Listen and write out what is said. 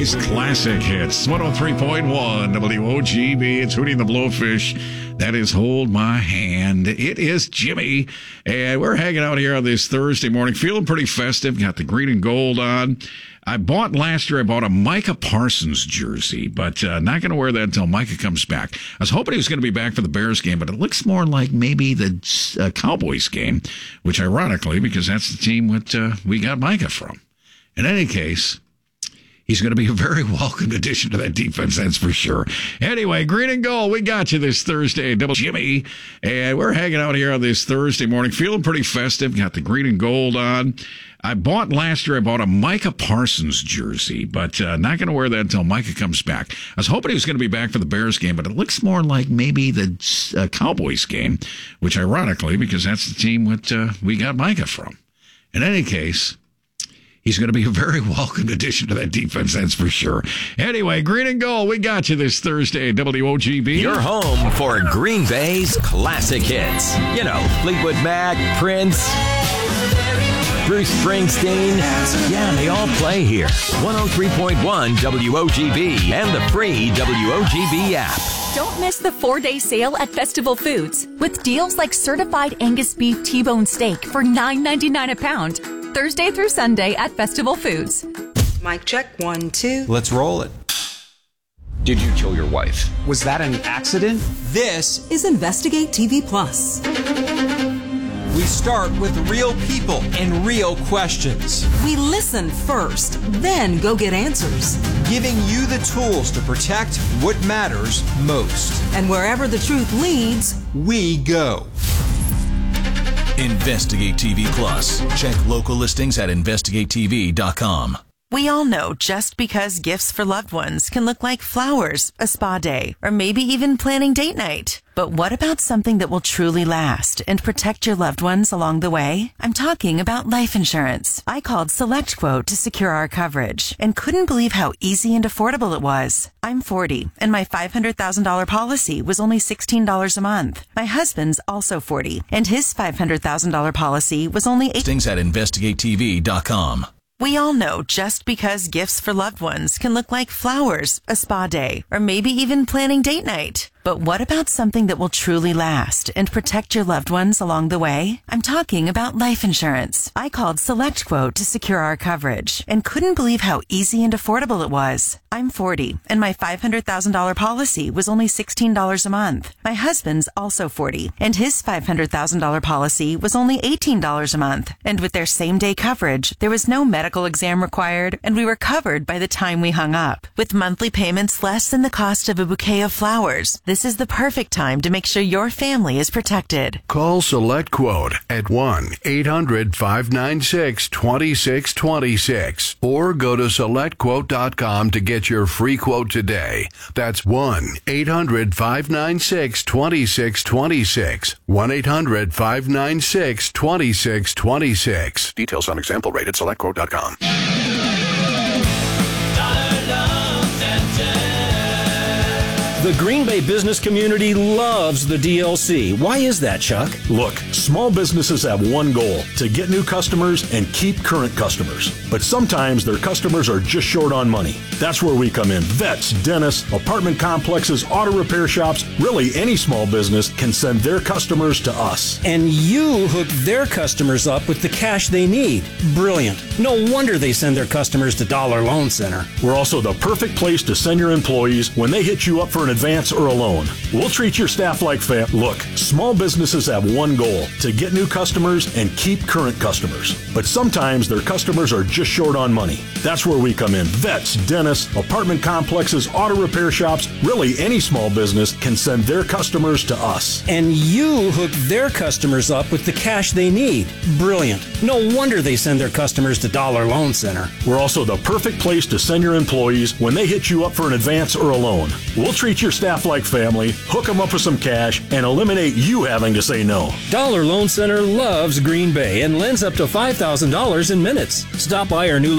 Bay's classic hits. 103.1 WOGB. It's Hootie and the Blowfish. That is Hold My Hand. It is Jimmy, and we're hanging out here on this Thursday morning, feeling pretty festive. Got the green and gold on. Last year I bought a Micah Parsons jersey, but not going to wear that until Micah comes back. I was hoping he was going to be back for the Bears game, but it looks more like maybe the Cowboys game, which ironically, because that's the team that we got Micah from. In any case, he's going to be a very welcome addition to that defense, that's for sure. Anyway, green and gold, we got you this Thursday. Double Jimmy, and we're hanging out here on this Thursday morning, feeling pretty festive. Got the green and gold on. Last year I bought a Micah Parsons jersey, but not going to wear that until Micah comes back. I was hoping he was going to be back for the Bears game, but it looks more like maybe the Cowboys game, which ironically, because that's the team that we got Micah from. In any case, he's going to be a very welcome addition to that defense, that's for sure. Anyway, green and gold, we got you this Thursday, WOGB. Your home for Green Bay's classic hits. You know, Fleetwood Mac, Prince, Bruce Springsteen. Yeah, they all play here. 103.1 WOGB and the free WOGB app. Don't miss the 4-day sale at Festival Foods with deals like certified Angus beef T-bone steak for $9.99 a pound. Thursday through Sunday at Festival Foods. Mic check, 1, 2. Let's roll it. Did you kill your wife? Was that an accident? This is Investigate TV Plus. We start with real people and real questions. We listen first, then go get answers. Giving you the tools to protect what matters most. And wherever the truth leads, we go. Investigate TV Plus. Check local listings at investigatetv.com. We all know just because gifts for loved ones can look like flowers, a spa day, or maybe even planning date night. But what about something that will truly last and protect your loved ones along the way? I'm talking about life insurance. I called SelectQuote to secure our coverage and couldn't believe how easy and affordable it was. I'm 40 and my $500,000 policy was only $16 a month. My husband's also 40 and his $500,000 policy was only Listings at investigatetv.com. We all know just because gifts for loved ones can look like flowers, a spa day, or maybe even planning date night. But what about something that will truly last and protect your loved ones along the way? I'm talking about life insurance. I called SelectQuote to secure our coverage and couldn't believe how easy and affordable it was. I'm 40 and my $500,000 policy was only $16 a month. My husband's also 40 and his $500,000 policy was only $18 a month. And with their same-day coverage, there was no medical exam required and we were covered by the time we hung up. With monthly payments less than the cost of a bouquet of flowers, this is the perfect time to make sure your family is protected. Call SelectQuote at 1-800-596-2626 or go to SelectQuote.com to get your free quote today. That's 1-800-596-2626. 1-800-596-2626. Details on example rate at SelectQuote.com. The Green Bay business community loves the DLC. Why is that, Chuck? Look, small businesses have one goal, to get new customers and keep current customers. But sometimes their customers are just short on money. That's where we come in. Vets, dentists, apartment complexes, auto repair shops, really any small business can send their customers to us. And you hook their customers up with the cash they need. Brilliant. No wonder they send their customers to Dollar Loan Center. We're also the perfect place to send your employees when they hit you up for an advance or a loan. We'll treat your staff like fam. Look, small businesses have one goal, to get new customers and keep current customers. But sometimes their customers are just short on money. That's where we come in. Vets, dentists, apartment complexes, auto repair shops, really any small business can send their customers to us. And you hook their customers up with the cash they need. Brilliant. No wonder they send their customers to Dollar Loan Center. We're also the perfect place to send your employees when they hit you up for an advance or a loan. We'll treat your staff like family, hook them up with some cash, and eliminate you having to say no. Dollar Loan Center loves Green Bay and lends up to $5,000 in minutes. Stop by our new